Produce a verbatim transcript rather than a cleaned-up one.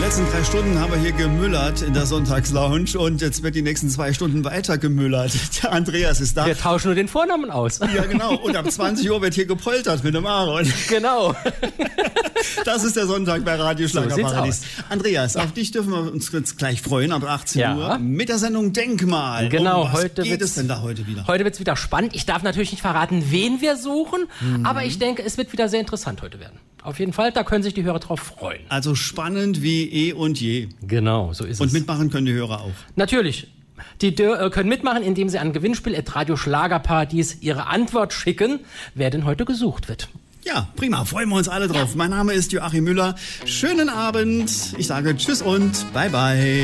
letzten drei Stunden haben wir hier gemüllert in der Sonntagslounge und jetzt wird die nächsten zwei Stunden weiter gemüllert. Der Andreas ist da. Wir tauschen nur den Vornamen aus. Ja, genau. Und ab zwanzig Uhr wird hier gepoltert mit dem Aaron. Genau. Das ist der Sonntag bei Radio Schlagerparadies. So Andreas, ja. Auf dich dürfen wir uns jetzt gleich freuen, ab achtzehn ja. Uhr mit der Sendung Denkmal. Genau. Um was heute geht es denn da heute wieder? Heute wird es wieder spannend. Ich darf natürlich nicht verraten, wen wir suchen, mhm. aber ich denke, es wird wieder sehr interessant heute werden. Auf jeden Fall, da können sich die Hörer drauf freuen. Also spannend wie eh und je. Genau, so ist und es. Und mitmachen können die Hörer auch. Natürlich. Die äh, können mitmachen, indem sie an Gewinnspiel at Radio Schlagerparadies ihre Antwort schicken, wer denn heute gesucht wird. Ja, prima, freuen wir uns alle drauf. Ja. Mein Name ist Joachim Müller. Schönen Abend. Ich sage Tschüss und Bye Bye.